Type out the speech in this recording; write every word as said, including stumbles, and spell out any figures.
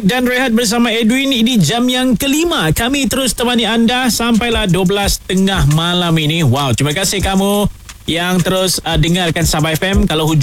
Muhammad dan Rehat bersama Edwin. Ini jam yang kelima. Kami terus temani anda sampailah dua belas tiga puluh malam ini. Wow, terima kasih kamu yang terus uh, dengarkan Sabah F M. Kalau